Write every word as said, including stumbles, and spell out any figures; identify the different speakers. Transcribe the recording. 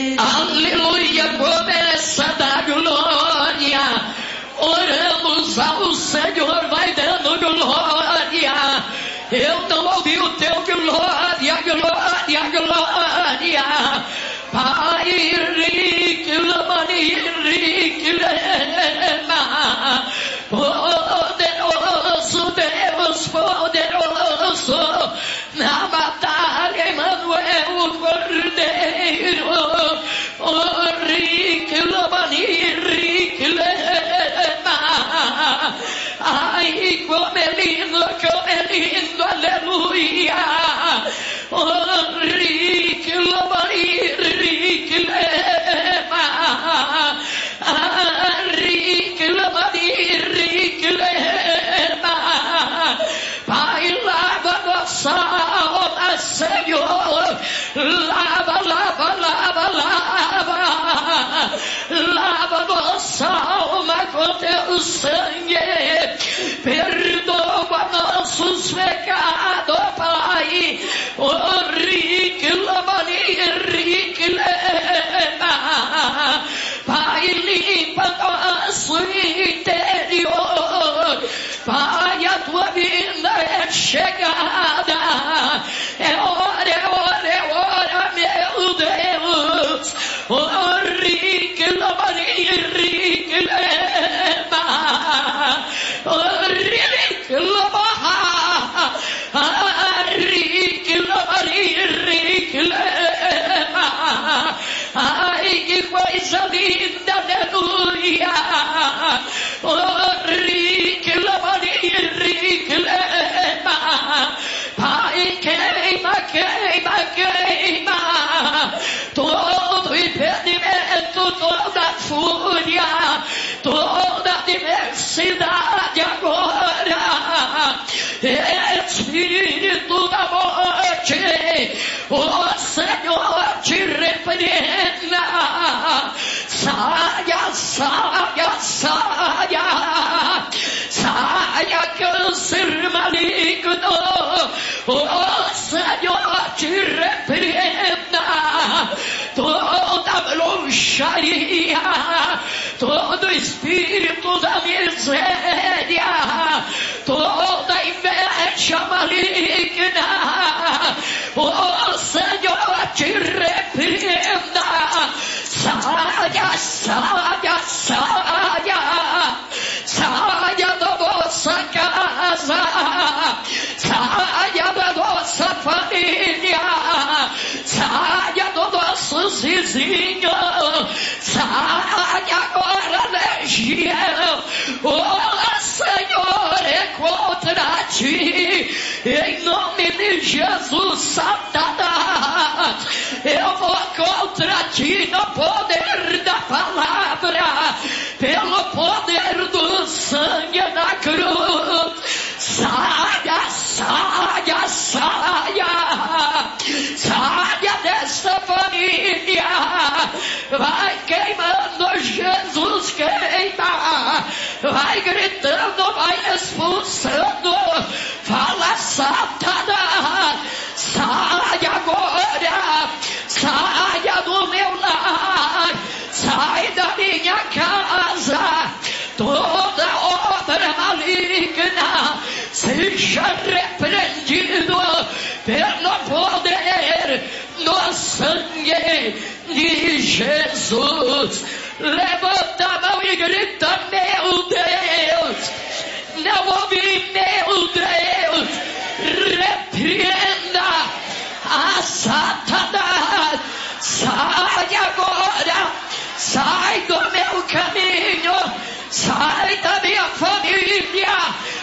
Speaker 1: Aleluia, começa a dar glória. Oramos ao Senhor, vai dando glória. Eu não ouvi o teu glória, glória, glória. Pai, rique, lamani, rique, lema. Poderoso Deus, poderoso. Na batalha, Emmanuel, o Cordeiro. Oh, rique, lamani, rique, lema. Ai, como é lindo, como é lindo, aleluia. Oh, rique, lamani, rique, lema. Ah, rique, lamani, rique, lema. Pai, lava nossa alma, Senhor. Lava, lava, lava, lava. Lava nossa alma com teu sangue. Perdoa nossos pecados, Pai. Oh, rique, lamani, rique, lema. Pai, limpa nosso interior. Pai, a tua vinda é chegada. É hora, é hora, é hora, meu Deus. Oh, rique, lamani, rique, lema. Oh, rique, lama. Ah, rique, lamani, rique, lema. Ai, que coisa linda, aleluia. Oh, rique, lamani, rique, lema. Pai, queima, queima, queima todo impedimento, toda fúria, toda adversidade agora. Espírito da morte, o Senhor te repreenda. Saia, saia, saia. Saia, câncer maligno. O Senhor te repreenda. Toda bruxaria, todo espírito da miséria, toda inveja maligna, o Senhor te repreenda. Saia, saia, saia. Saia da vossa casa. Saia da nossa família. Saia dos nossos vizinhos. Saia agora, legião. Oh, Senhor, é contra ti. Em nome de Jesus, Satanás, eu vou contra ti no poder da palavra, pelo poder do sangue na cruz. Saia, saia, saia. Saia dessa família. Vai queimando, Jesus queima. Vai gritando, vai expulsando. Fala, Satanás, saia agora. Saia do meu lar. Sai da minha casa. Toda obra maligna seja repreendido pelo poder do sangue de Jesus. Levanta a mão e grita, meu Deus. Não ouvi, meu Deus. Repreenda a Satanás. Sai agora. Sai do meu caminho. Sai da minha família.